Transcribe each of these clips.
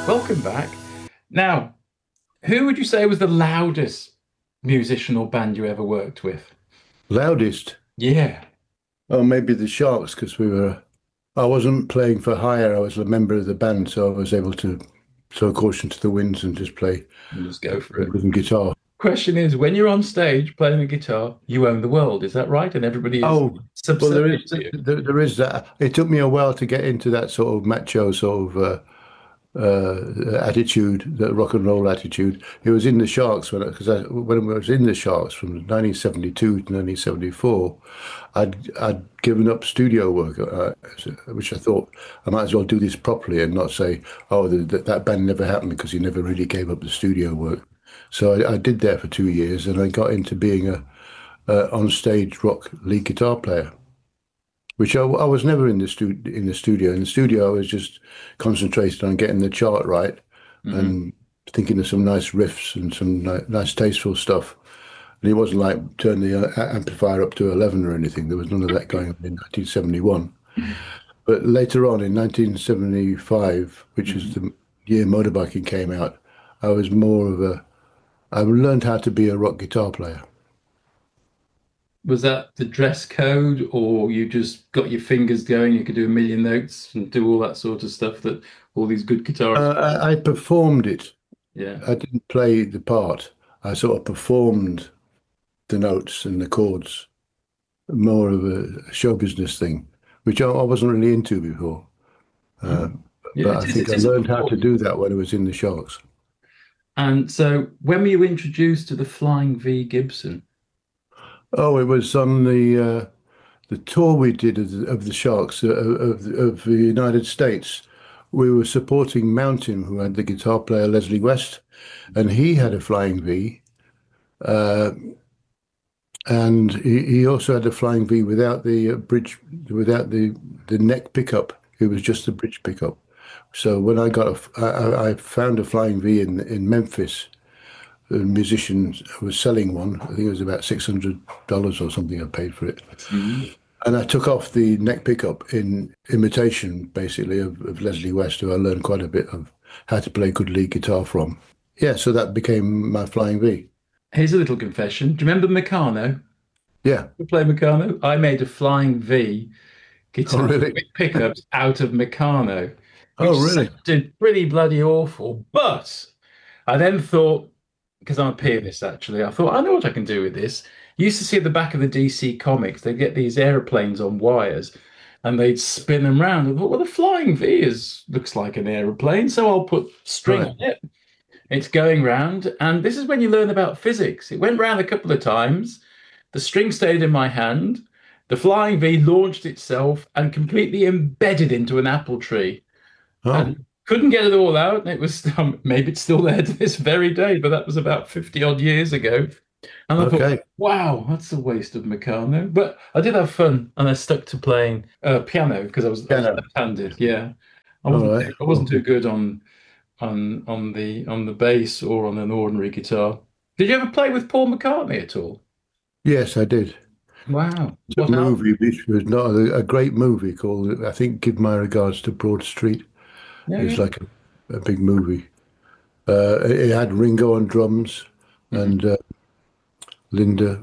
Welcome back. Now, who would you say was the loudest musician or band you ever worked with? Loudest. Yeah. Oh, maybe the Sharks, because I wasn't playing for hire. I was a member of the band, so I was able to throw caution to the winds and just play We'll just go for it. rhythm guitar. Question is, when you're on stage playing the guitar, you own the world. Is that right? And everybody is Oh, well, subservient to you. there is that. It took me a while to get into that sort of macho sort of attitude, that rock and roll attitude. It was in the Sharks when I was in the Sharks from 1972 to 1974. I'd given up studio work, which I thought I might as well do this properly and not say, oh, that band never happened because you never really gave up the studio work. So I did that for 2 years, and I got into being a on-stage rock lead guitar player, which I was never in the studio. In the studio, I was just concentrated on getting the chart right Hmm. and thinking of some nice riffs and some nice tasteful stuff. And it wasn't like turn the amplifier up to 11 or anything. There was none of that going on in 1971. But later on in 1975, which was Hmm. the year motorbiking came out, I was more of I learned how to be a rock guitar player. Was that the dress code, or you just got your fingers going? You could do a million notes and do all that sort of stuff that all these good guitarists. I performed it. Yeah. I didn't play the part. I sort of performed the notes and the chords, more of a show business thing, which I wasn't really into before. Uh, Mhm. Yeah, but it I is. think It I is a learned how to performance. do that when I was in the Sharks. And so, when were you introduced to the Flying V Gibson? Oh, it was on the tour we did of the Sharks of the United States. We were supporting Mountain, who had the guitar player Leslie West, and he had a Flying V. Uh, and he also had a Flying V without the bridge, without the neck pickup. It was just the bridge pickup. So when I found a Flying V in Memphis. A musician was selling one. I think it was about $600 or something. I paid for it, Mhm. and I took off the neck pickup in imitation, basically, of Leslie West, who I learned quite a bit of how to play good lead guitar from. Yeah, so that became my Flying V. Here's a little confession. Do you remember Meccano? Yeah. You play Meccano? I made a Flying V Oh, guitar really? with pickups out of Meccano, Oh, which really? sounded pretty bloody awful. But I then thought, because I'm a pianist actually, I thought, I know what I can do with this. You used to see at the back of the DC comics, they'd get these aeroplanes on wires and they'd spin them round. I thought, well, the Flying V looks like an aeroplane, so I'll put string Right. on it. It's going round, and this is when you learn about physics. It went round a couple of times. The string stayed in my hand. The Flying V launched itself and completely embedded into an apple tree Oh, and couldn't get it all out. It was maybe it's still there to this very day, but that was about 50 odd years ago. And I thought, okay. wow, that's a waste of Meccano. But I did have fun, and I stuck to playing piano because I was Piano. left-handed. Yeah, All right. I wasn't Cool. too good on the bass or on an ordinary guitar. Did you ever play with Paul McCartney at all? Yes, I did. Wow, It's a what album? movie, which was not a great movie called, I think, Give My Regards to Broad Street. Yeah, It's yeah. like a big movie. It had Ringo on drums Hmm. and Linda,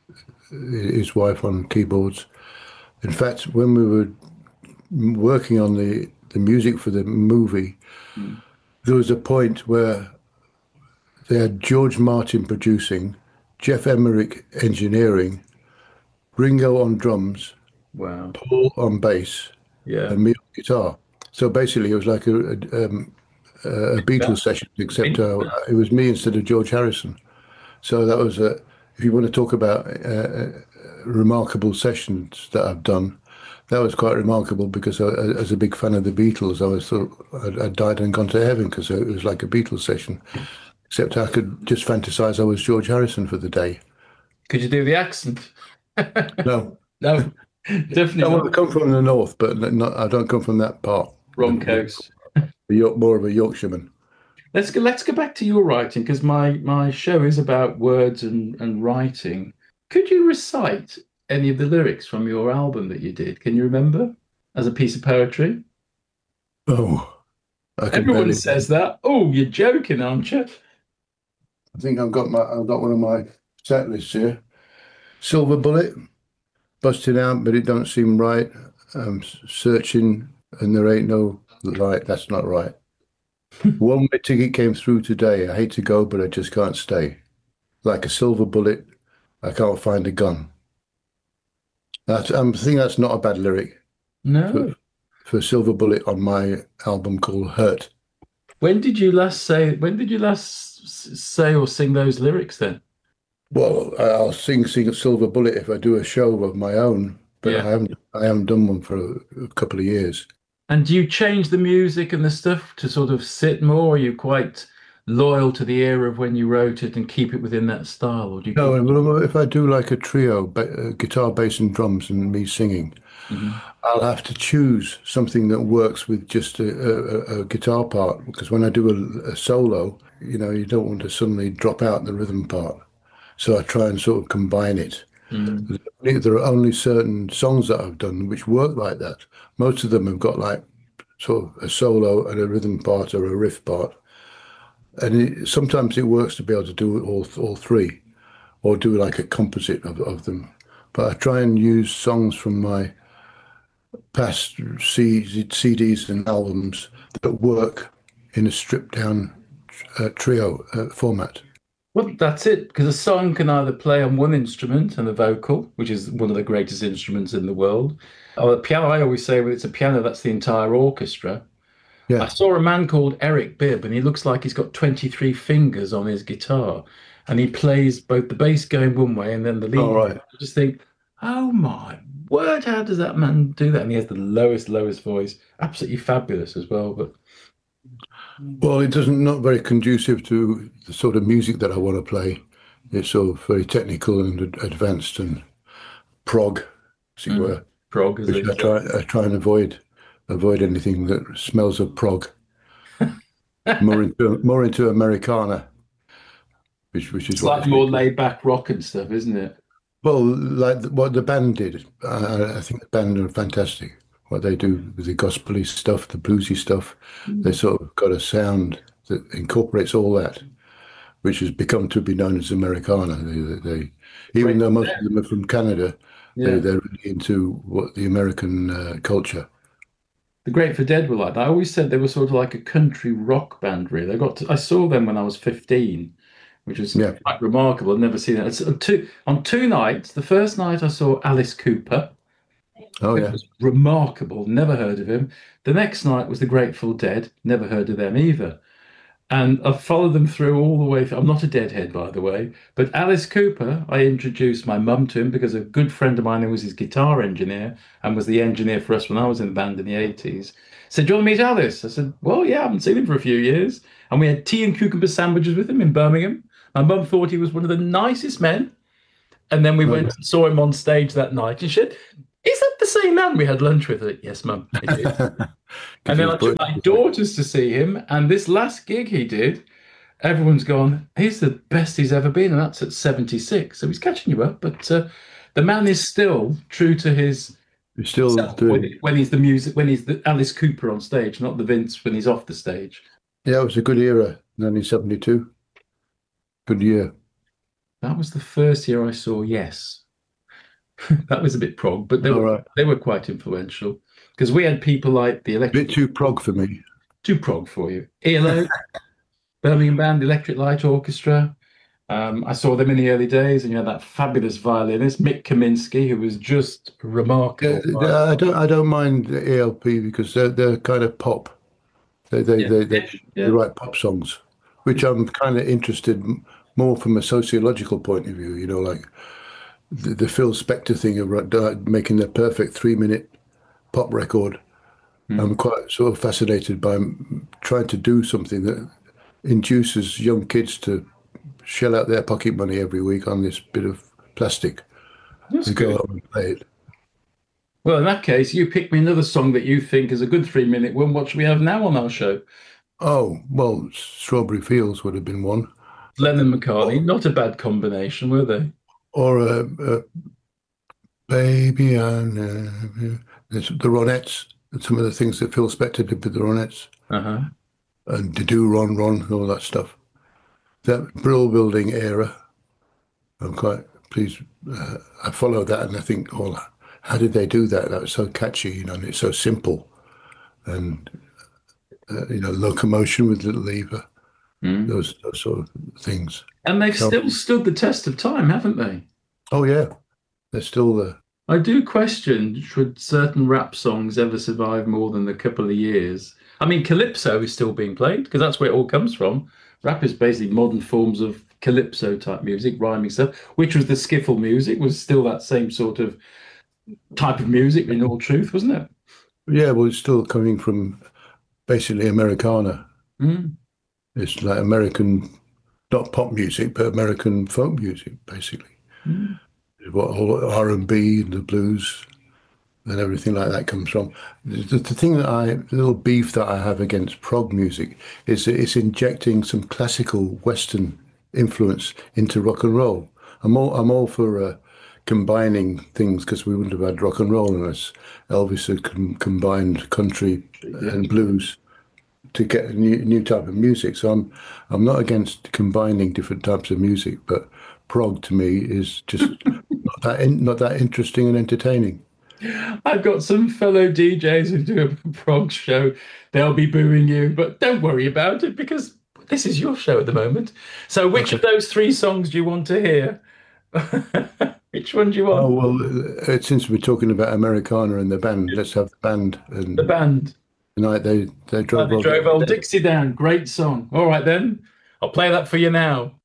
his wife, on keyboards. In fact, when we were working on the music for the movie, there was a point where they had George Martin producing, Jeff Emerick engineering, Ringo on drums, Wow. Paul on bass, Yeah. and me on guitar. So basically, it was like a Yeah. Beatles session, except In- it was me instead of George Harrison. So that was if you want to talk about remarkable sessions that I've done, that was quite remarkable because as a big fan of the Beatles, I was thought I died and gone to heaven because it was like a Beatles session, except I could just fantasize I was George Harrison for the day. Could you do the accent? No, No, definitely I want not. to come from the north, but not, I don't come from that part. Wrong coast. More of a Yorkshireman. Let's go back to your writing because my show is about words and writing. Could you recite any of the lyrics from your album that you did? Can you remember as a piece of poetry? Oh. I can Everyone barely. says that. Oh, you're joking, aren't you? I think I've got one of my set lists here. Silver Bullet, busting out, but it don't seem right. I'm searching, and there ain't no light. That's not right. One way ticket came through today. I hate to go, but I just can't stay. Like a silver bullet, I can't find a gun. I think that's not a bad lyric for No. for Silver Bullet on my album called Hurt. When did you last say or sing those lyrics then? Well, I'll sing Silver Bullet if I do a show of my own, but Yeah. I haven't done one for a couple of years. And do you change the music and the stuff to sort of sit more? Or are you quite loyal to the era of when you wrote it and keep it within that style? Or do you No, keep... well, if I do like a trio, guitar, bass, and drums, and me singing, Mhm. I'll have to choose something that works with just a guitar part. Because when I do a solo, you don't want to suddenly drop out the rhythm part. So I try and sort of combine it. Mm. There are only certain songs that I've done which work like that. Most of them have got like sort of a solo and a rhythm part or a riff part. And sometimes it works to be able to do all three or do like a composite of them. But I try and use songs from my past CDs and albums that work in a stripped down trio format. Well, that's it, because a song can either play on one instrument and the vocal, which is one of the greatest instruments in the world, or the piano. I always say, well, it's a piano, that's the entire orchestra. I Yeah. saw a man called Eric Bibb, and he looks like he's got 23 fingers on his guitar, and he plays both the bass going one way and then the All lead. right. I just think, oh my word, how does that man do that? And he has the lowest voice, absolutely fabulous as well. But Well, it doesn't not very conducive to the sort of music that I want to play. It's sort of very technical and advanced and prog, as it mm, were, prog, as which they say. I try and avoid anything that smells of prog. More into Americana, which is what Slightly it's more become. laid back rock and stuff, isn't it? Well, like what the band did, I think the band are fantastic. What they do with the gospely stuff, the bluesy stuff, they Mm. sort of got a sound that incorporates all that, which has become to be known as Americana. Even though Grateful most of Dead. them are from Canada, Yeah. they're really into what the American culture. The Grateful Dead were like that. I always said they were sort of like a country rock band, really. I saw them when I was 15, which was Yeah. quite remarkable. I'd never seen that. It's on two nights. The first night I saw Alice Cooper, Oh which yeah. was remarkable. Never heard of him. The next night was the Grateful Dead. Never heard of them either. And I've followed them through all the way. I'm not a deadhead, by the way. But Alice Cooper, I introduced my mum to him because a good friend of mine who was his guitar engineer and was the engineer for us when I was in the band in the 80s said, "Do you want to meet Alice?" I said, "Well, yeah, I haven't seen him for a few years." And we had tea and cucumber sandwiches with him in Birmingham. My mum thought he was one of the nicest men. And then we Oh, went and saw him on stage that night. And she said, "Is that the same man we had lunch with?" I said, "Yes, mum, it is." yeah. And Because he then was I took putting. my daughters to see him. And this last gig he did, everyone's gone, he's the best he's ever been. And that's at 76. So he's catching you up. But the man is still true to his He's still self when, doing. when he's the music, when he's the Alice Cooper on stage, not the Vince when he's off the stage. Yeah, it was a good era, 1972. Good year. That was the first year I saw Yes. That was a bit prog, but they All were right. they were quite influential because we had people like the Bit Electric too prog for me. too prog for you. ELO, Birmingham Band, Electric Light Orchestra. I saw them in the early days, and you had that fabulous violinist Mick Kaminsky, who was just a Yeah, remarkable. I don't mind the ELP because they're kind of pop. They they Yeah, they they, they yeah. write pop songs, which I'm kind of interested more from a sociological point of view. Like the Phil Spector thing of making the perfect 3 minute pop record. I'm Mm. quite sort of fascinated by trying to do something that induces young kids to shell out their pocket money every week on this bit of plastic That's to go good. out and play it. Well, in that case, you pick me another song that you think is a good 3 minute one. What should we have now on our show? Oh, well, Strawberry Fields would have been one. Lennon McCartney, Or, not a bad combination, were they? or Baby, I know. The Ronettes, some of the things that Phil Spector did with the Ronettes. Uh-huh. and the Do Ron Ron, all that stuff. That Brill Building era, I'm quite pleased. I follow that and I think, oh, how did they do that? That was so catchy, and it's so simple. And, Locomotion with Little Eva, Mm. those sort of things. And they've So, still stood the test of time, haven't they? oh, yeah, they're still there. I do question, should certain rap songs ever survive more than a couple of years? I mean, calypso is still being played because that's where it all comes from. Rap is basically modern forms of calypso type music, rhyming stuff, which was the skiffle music, was still that same sort of type of music in all truth, wasn't it? Yeah, well, it's still coming from basically Americana. Mm. It's like American, not pop music, but American folk music, basically. Mm. What all R&B and the blues and everything like that comes from. The thing the little beef that I have against prog music is that it's injecting some classical Western influence into rock and roll. I'm all for combining things because we wouldn't have had rock and roll unless Elvis had combined country Yeah. and blues to get a new type of music. So I'm not against combining different types of music, but prog to me is just not that interesting and entertaining. I've got some fellow DJs who do a prog show. They'll be booing you, but don't worry about it because this is your show at the moment. So, which of Okay. those three songs do you want to hear? Which one do you Oh want? well, since we're talking about Americana and the band, let's have the band. The And band. tonight they Oh, drove they Roger. drove old Dixie down. Great song. All right, then. I'll play that for you now.